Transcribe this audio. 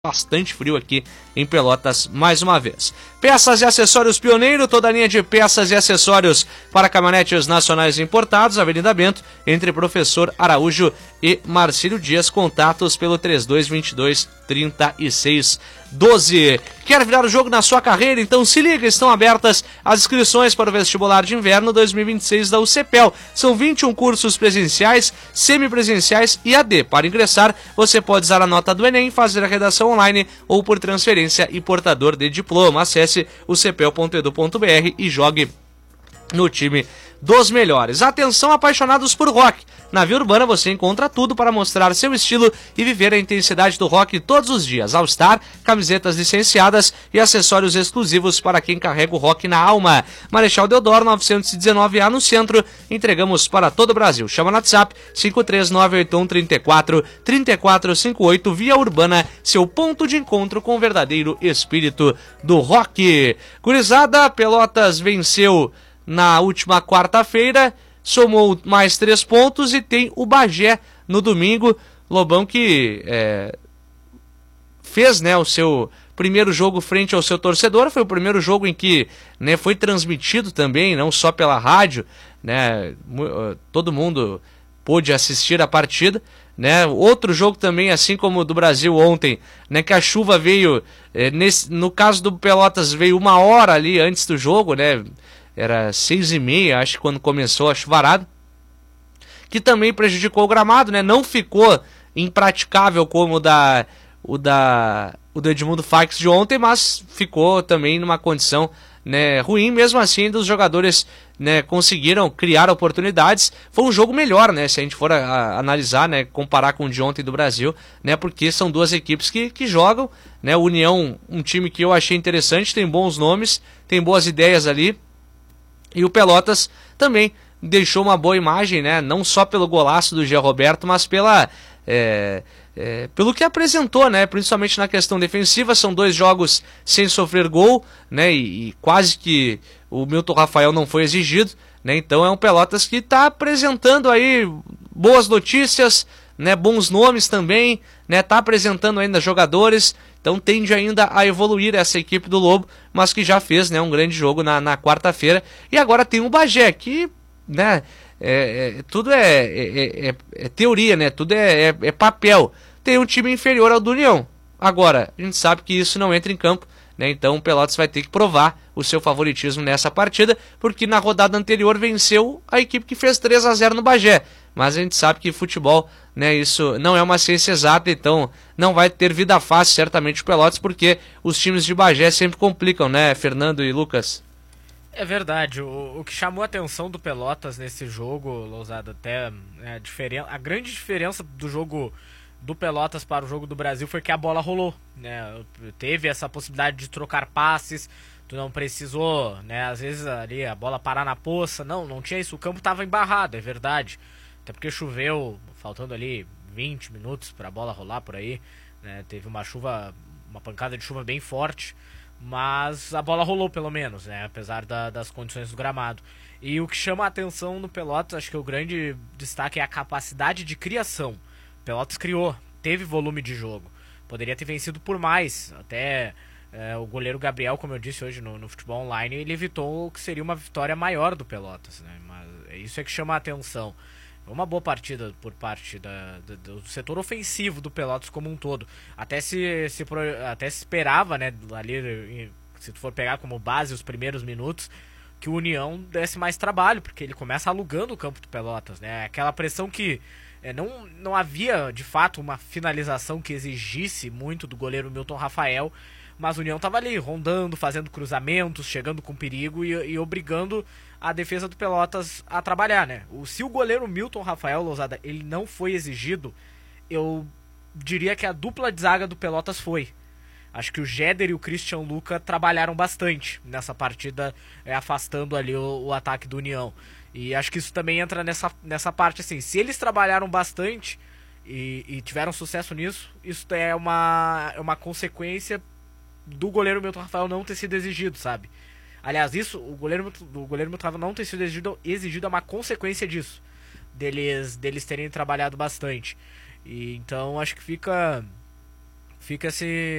bastante frio aqui em Pelotas mais uma vez. Peças e acessórios Pioneiro, toda a linha de peças e acessórios para caminhonetes nacionais importados, Avenida Bento, entre Professor Araújo e Marcílio Dias. Contatos pelo 3222-3612. Quer virar o jogo na sua carreira? Então se liga, estão abertas as inscrições para o vestibular de inverno 2026 da UCPEL. São 21 cursos presenciais, semipresenciais e AD. Para ingressar, você pode usar a nota do Enem, fazer a redação online ou por transferência e portador de diploma. Acesse ucpel.edu.br e jogue no time dos melhores. Atenção, apaixonados por rock. Na Via Urbana você encontra tudo para mostrar seu estilo e viver a intensidade do rock todos os dias. All Star, camisetas licenciadas e acessórios exclusivos para quem carrega o rock na alma. Marechal Deodoro 919A no centro. Entregamos para todo o Brasil. Chama no WhatsApp 53981343458. Via Urbana, seu ponto de encontro com o verdadeiro espírito do rock. Gurizada, Pelotas venceu na última quarta-feira, somou mais 3 pontos e tem o Bagé no domingo. Lobão que fez, né, o seu primeiro jogo frente ao seu torcedor. Foi o primeiro jogo em que, né, foi transmitido também, não só pela rádio, né, todo mundo pôde assistir a partida, né. Outro jogo também, assim como o do Brasil ontem, né, que a chuva veio, no caso do Pelotas veio 1 hora ali antes do jogo, né. Era 6h30, acho que quando começou a chuvarada, que também prejudicou o gramado, né? Não ficou impraticável como o do Edmundo Fax de ontem, mas ficou também numa condição, né, ruim. Mesmo assim, os jogadores, né, conseguiram criar oportunidades. Foi um jogo melhor, né, se a gente for analisar, né, comparar com o de ontem do Brasil, né, porque são duas equipes que jogam, né. O União, um time que eu achei interessante, tem bons nomes, tem boas ideias ali. E o Pelotas também deixou uma boa imagem, né? Não só pelo golaço do Jean Roberto, mas pelo que apresentou, né? Principalmente na questão defensiva. São 2 jogos sem sofrer gol, né? E quase que o Milton Rafael não foi exigido, né? Então é um Pelotas que está apresentando aí boas notícias, né? Bons nomes também, né? Tá apresentando ainda jogadores. Então tende ainda a evoluir essa equipe do Lobo, mas que já fez, né, um grande jogo na quarta-feira. E agora tem o Bagé, que, né, tudo é teoria, né, tudo é papel. Tem um time inferior ao do União. Agora, a gente sabe que isso não entra em campo, né, então o Pelotas vai ter que provar o seu favoritismo nessa partida, porque na rodada anterior venceu a equipe que fez 3-0 no Bagé. Mas a gente sabe que futebol, né, isso não é uma ciência exata, então não vai ter vida fácil certamente o Pelotas, porque os times de Bagé sempre complicam, né, Fernando e Lucas? É verdade, o que chamou a atenção do Pelotas nesse jogo, Lousada, até a grande diferença do jogo do Pelotas para o jogo do Brasil foi que a bola rolou, né, teve essa possibilidade de trocar passes, tu não precisou, né, às vezes ali a bola parar na poça, não tinha isso, o campo estava embarrado, é verdade. Até porque choveu, faltando ali 20 minutos para a bola rolar por aí, né? Teve uma pancada de chuva bem forte, mas a bola rolou pelo menos, né? Apesar das condições do gramado. E o que chama a atenção no Pelotas, acho que o grande destaque é a capacidade de criação. O Pelotas criou, teve volume de jogo, poderia ter vencido por mais, até o goleiro Gabriel, como eu disse hoje no Futebol Online, ele evitou o que seria uma vitória maior do Pelotas, né? Mas isso é que chama a atenção. Uma boa partida por parte do setor ofensivo do Pelotas como um todo. Até se esperava, né, ali, se tu for pegar como base os primeiros minutos, que o União desse mais trabalho, porque ele começa alugando o campo do Pelotas, né? Aquela pressão que não havia, de fato, uma finalização que exigisse muito do goleiro Milton Rafael, mas o União estava ali, rondando, fazendo cruzamentos, chegando com perigo e obrigando a defesa do Pelotas a trabalhar, né? Se o goleiro Milton Rafael, Lousada, ele não foi exigido, eu diria que a dupla de zaga do Pelotas foi. Acho que o Jéder e o Christian Luca trabalharam bastante nessa partida, afastando ali o ataque do União. E acho que isso também entra nessa parte, assim, se eles trabalharam bastante e tiveram sucesso nisso, isso é uma consequência do goleiro Milton Rafael não ter sido exigido, sabe? Aliás, o goleiro Milton Rafael não ter sido exigido é uma consequência disso, deles terem trabalhado bastante. E então acho que fica fica esse